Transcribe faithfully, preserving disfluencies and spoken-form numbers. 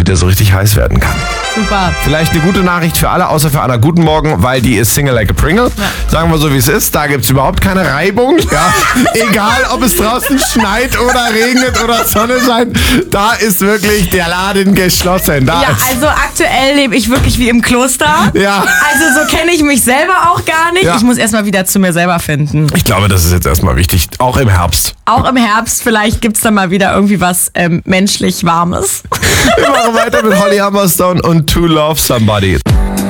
damit der so richtig heiß werden kann. Super. Vielleicht eine gute Nachricht für alle, außer für Anna. Guten Morgen, weil die ist Single like a Pringle. Ja. Sagen wir so, wie es ist. Da gibt es überhaupt keine Reibung. Ja. Egal, ob es draußen schneit oder regnet oder Sonne scheint. Da ist wirklich der Laden geschlossen. Da ja, ist also aktuell lebe ich wirklich wie im Kloster. Ja. Also so kenne ich mich selber auch gar nicht. Ja. Ich muss erstmal wieder zu mir selber finden. Ich glaube, das ist jetzt erstmal wichtig. Auch im Herbst. Auch im Herbst. Vielleicht gibt es dann mal wieder irgendwie was ähm, menschlich Warmes. Wir machen weiter mit Holly Humberstone und To Love Somebody.